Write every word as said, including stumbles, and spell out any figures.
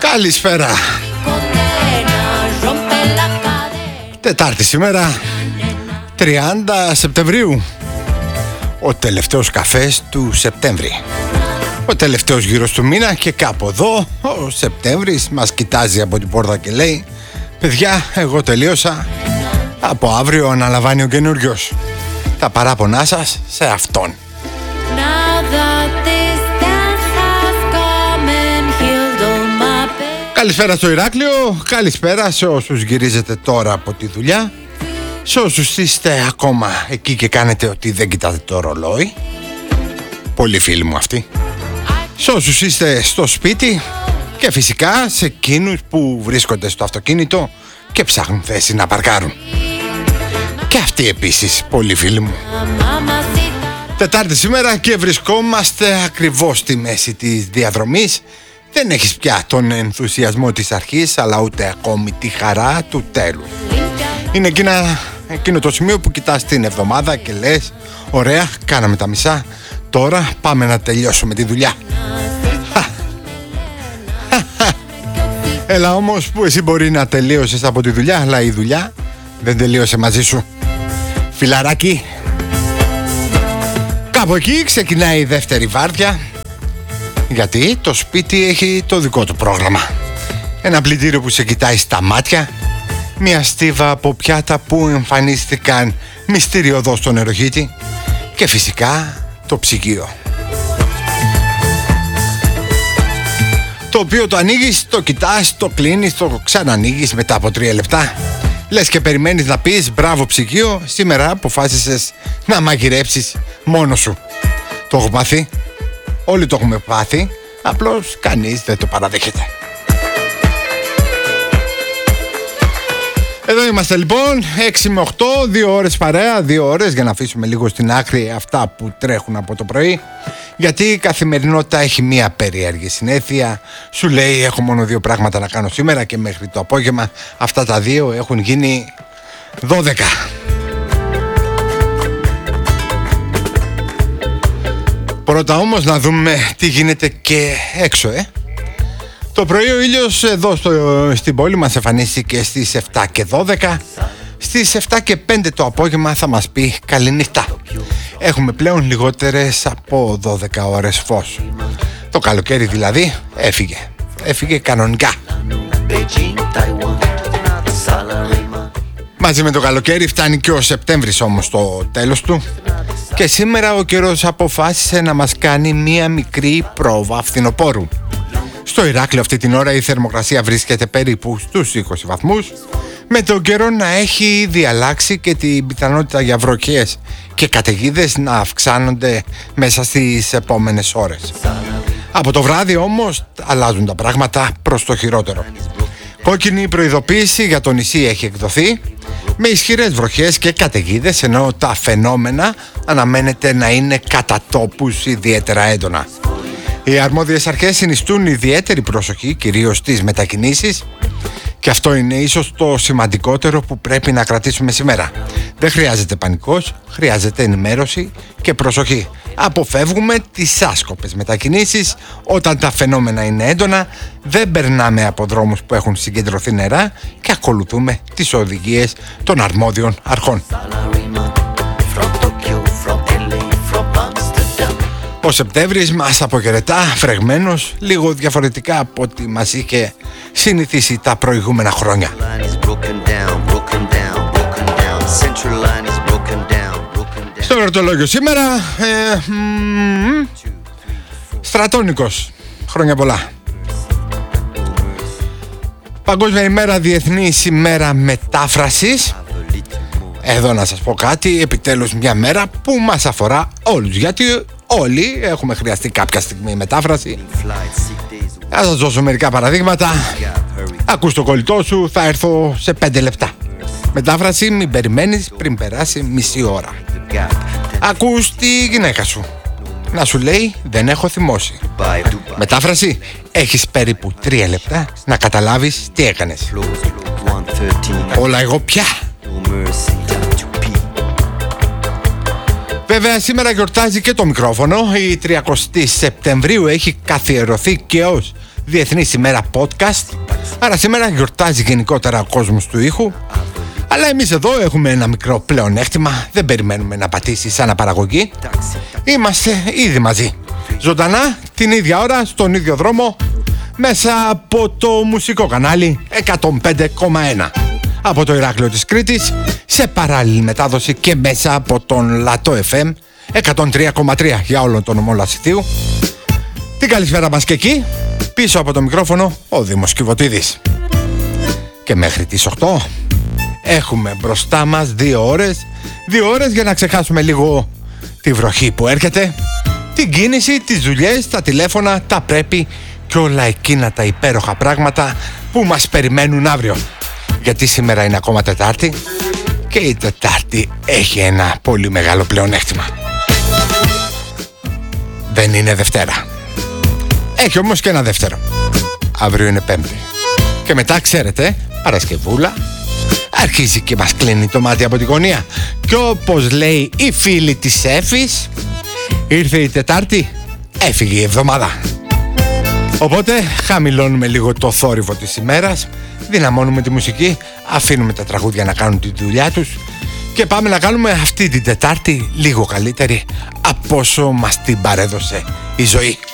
Καλησπέρα. Τετάρτη σήμερα, τριάντα Σεπτεμβρίου. Ο τελευταίος καφές του Σεπτέμβρη. Ο τελευταίος γύρος του μήνα και κάπου εδώ ο Σεπτέμβρης μας κοιτάζει από την πόρτα και λέει: παιδιά, εγώ τελείωσα. Από αύριο αναλαμβάνει ο καινούριος. Τα παράπονά σας σε αυτόν. Καλησπέρα στο Ηράκλειο, καλησπέρα σε όσους γυρίζετε τώρα από τη δουλειά, σε όσους είστε ακόμα εκεί και κάνετε ότι δεν κοιτάτε το ρολόι, πολλοί φίλοι μου αυτοί, σε όσους είστε στο σπίτι και φυσικά σε εκείνους που βρίσκονται στο αυτοκίνητο και ψάχνουν θέση να παρκάρουν. Και αυτοί επίσης πολλοί φίλοι μου. Τετάρτη σήμερα και βρισκόμαστε ακριβώς στη μέση της διαδρομής. Δεν έχεις πια τον ενθουσιασμό της αρχής, αλλά ούτε ακόμη τη χαρά του τέλους. Είναι εκείνα, εκείνο το σημείο που κοιτάς την εβδομάδα και λες: ωραία, κάναμε τα μισά, τώρα πάμε να τελειώσουμε τη δουλειά. Έλα όμως που εσύ μπορεί να τελείωσες από τη δουλειά, αλλά η δουλειά δεν τελείωσε μαζί σου. Φιλαράκι. Κάπου εκεί ξεκινάει η δεύτερη βάρδια, γιατί το σπίτι έχει το δικό του πρόγραμμα. Ένα πλυντήριο που σε κοιτάει στα μάτια, μια στίβα από πιάτα που εμφανίστηκαν μυστηριωδώς στον νεροχύτη και φυσικά το ψυγείο, το οποίο το ανοίγεις, το κοιτάς, το κλείνεις, το ξανανοίγεις μετά από τρία λεπτά. Λες και περιμένεις να πεις: μπράβο ψυγείο, σήμερα αποφάσισες να μαγειρέψεις μόνος σου. Το έχω πάθει. Όλοι το έχουμε πάθει, απλώς κανείς δεν το παραδέχεται. Εδώ είμαστε λοιπόν, έξι με οκτώ, δύο ώρες παρέα, δύο ώρες για να αφήσουμε λίγο στην άκρη αυτά που τρέχουν από το πρωί. Γιατί η καθημερινότητα έχει μία περίεργη συνήθεια. Σου λέει: έχω μόνο δύο πράγματα να κάνω σήμερα και μέχρι το απόγευμα αυτά τα δύο έχουν γίνει δώδεκα. Πρώτα όμως να δούμε τι γίνεται και έξω, ε. Το πρωί ο ήλιος εδώ στο, στην πόλη μας εμφανίστηκε στις επτά και δώδεκα. Στις επτά και πέντε το απόγευμα θα μας πει καληνύχτα. Έχουμε πλέον λιγότερες από δώδεκα ώρες φως. Το καλοκαίρι δηλαδή έφυγε. Έφυγε κανονικά. Μαζί με το καλοκαίρι φτάνει και ο Σεπτέμβρης όμως στο τέλος του. Και σήμερα ο καιρός αποφάσισε να μας κάνει μία μικρή πρόβα φθινοπόρου. Στο Ηράκλειο αυτή την ώρα η θερμοκρασία βρίσκεται περίπου στους είκοσι βαθμούς, με τον καιρό να έχει ήδη αλλάξει και την πιθανότητα για βροχές και καταιγίδες να αυξάνονται μέσα στις επόμενες ώρες. Από το βράδυ όμως αλλάζουν τα πράγματα προς το χειρότερο. Κόκκινη προειδοποίηση για το νησί έχει εκδοθεί, με ισχυρές βροχές και καταιγίδες, ενώ τα φαινόμενα αναμένεται να είναι κατά τόπους ιδιαίτερα έντονα. Οι αρμόδιες αρχές συνιστούν ιδιαίτερη προσοχή, κυρίως στις μετακινήσεις, και αυτό είναι ίσως το σημαντικότερο που πρέπει να κρατήσουμε σήμερα. Δεν χρειάζεται πανικός, χρειάζεται ενημέρωση και προσοχή. Αποφεύγουμε τις άσκοπες μετακινήσεις όταν τα φαινόμενα είναι έντονα, δεν περνάμε από δρόμους που έχουν συγκεντρωθεί νερά και ακολουθούμε τις οδηγίες των αρμόδιων αρχών. Ο Σεπτέμβρης μας αποχαιρετά φρεγμένος, λίγο διαφορετικά από ό,τι μας είχε συνηθίσει τα προηγούμενα χρόνια. Στο ερωτολόγιο σήμερα, ε, μ, Στρατόνικος, χρόνια πολλά. Παγκόσμια ημέρα Διεθνής ημέρα μετάφρασης. Εδώ να σας πω κάτι, επιτέλους μια μέρα που μας αφορά όλους, γιατί όλοι έχουμε χρειαστεί κάποια στιγμή μετάφραση. Θα σας δώσω μερικά παραδείγματα. Ακούς το κολλητό σου, θα έρθω σε πέντε λεπτά. Μετάφραση, μην περιμένεις πριν περάσει μισή ώρα. Ακούς τη γυναίκα σου να σου λέει: δεν έχω θυμώσει. Μετάφραση, έχεις περίπου τρία λεπτά να καταλάβεις τι έκανες. Όλα εγώ πια. Βέβαια σήμερα γιορτάζει και το μικρόφωνο. Η τριαντάτη Σεπτεμβρίου έχει καθιερωθεί και ως Διεθνής ημέρα podcast. Άρα σήμερα γιορτάζει γενικότερα ο κόσμος του ήχου. Αλλά εμείς εδώ έχουμε ένα μικρό πλεονέκτημα. Δεν περιμένουμε να πατήσει σαν αναπαραγωγή. Είμαστε ήδη μαζί, ζωντανά την ίδια ώρα, στον ίδιο δρόμο, μέσα από το μουσικό κανάλι εκατόν πέντε κόμμα ένα από το Ηράκλειο της Κρήτης, σε παράλληλη μετάδοση και μέσα από τον Λατό εφ εμ εκατόν τρία κόμμα τρία για όλο τον νομό Λασιθίου. Την καλησπέρα μας και εκεί, πίσω από το μικρόφωνο ο Δήμος Κιβωτίδης. Και μέχρι τις οκτώ έχουμε μπροστά μας δύο ώρες, δύο ώρες για να ξεχάσουμε λίγο τη βροχή που έρχεται, την κίνηση, τις δουλειές, τα τηλέφωνα, τα πρέπει και όλα εκείνα τα υπέροχα πράγματα που μας περιμένουν αύριο. Γιατί σήμερα είναι ακόμα Τετάρτη και η Τετάρτη έχει ένα πολύ μεγάλο πλεονέκτημα. Δεν είναι Δευτέρα. Έχει όμως και ένα δεύτερο. Αύριο είναι Πέμπτη. Και μετά ξέρετε, Παρασκευούλα, αρχίζει και μας κλείνει το μάτι από την γωνία. Και όπως λέει η φίλη της Έφης, ήρθε η Τετάρτη, έφυγε η εβδομάδα. Οπότε χαμηλώνουμε λίγο το θόρυβο της ημέρας, δυναμώνουμε τη μουσική, αφήνουμε τα τραγούδια να κάνουν τη δουλειά τους και πάμε να κάνουμε αυτή την Τετάρτη λίγο καλύτερη από όσο μας την παρέδωσε η ζωή.